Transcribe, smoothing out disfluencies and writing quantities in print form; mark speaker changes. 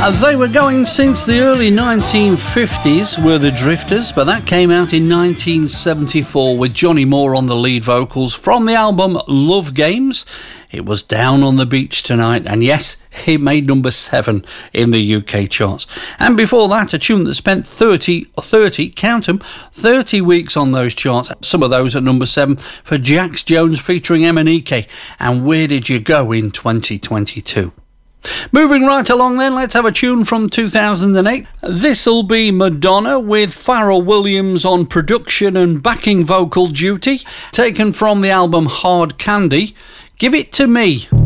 Speaker 1: They were going since the early 1950s, were the Drifters, but that came out in 1974 with Johnny Moore on the lead vocals from the album Love Games. It was Down on the Beach Tonight, and yes, it made number 7 in the UK charts. And before that, a tune that spent 30, count 'em, 30 weeks on those charts, some of those at number 7 for Jax Jones featuring MNEK, and Where Did You Go in 2022. Moving right along then, let's have a tune from 2008. This'll be Madonna with Pharrell Williams on production and backing vocal duty, taken from the album Hard Candy. Give It To Me.